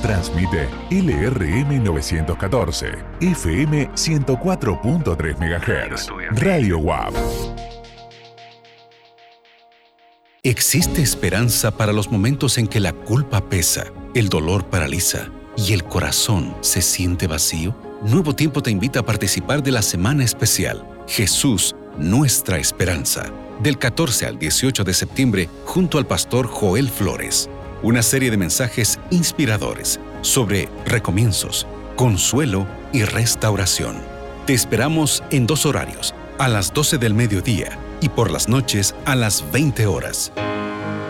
Transmite LRM 914, FM 104.3 MHz, Radio WAP. Existe esperanza para los momentos en que la culpa pesa, el dolor paraliza y el corazón se siente vacío. Nuevo Tiempo te invita a participar de la Semana Especial Jesús, nuestra esperanza, del 14 al 18 de septiembre junto al pastor Joel Flores. Una serie de mensajes inspiradores sobre recomienzos, consuelo y restauración. Te esperamos en 2 horarios, a las 12 del mediodía y por las noches a las 20 horas.